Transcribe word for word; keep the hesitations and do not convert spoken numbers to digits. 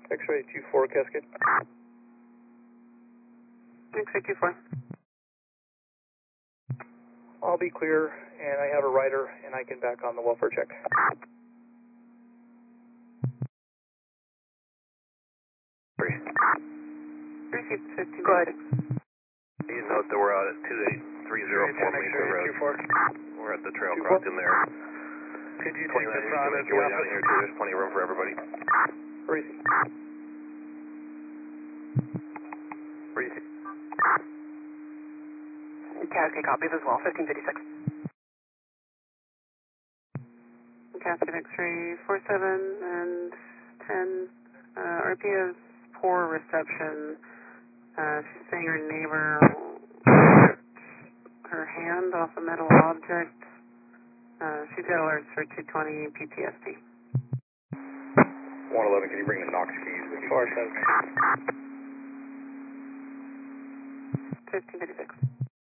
X-ray two four, Cascade. X-ray two four. I'll be clear, and I have a rider, and I can back on the welfare check. Three. Received fifteen. Go ahead. You note that we're out at two eight three zero four Mesa Road. We're at the trail crossing there. Could you take this on as the way down office? here too. There's plenty of room for everybody. Receive. Receive. Cascade copies as well, fifteen fifty-six. Cascade X-ray four seven and ten. Uh, R P has poor reception. Uh, she's saying her neighbor ripped her hand off a metal object. Uh, she's got alerts for two twenty P T S D. one eleven, can you bring the Knox keys? four seven. fifteen fifty-six.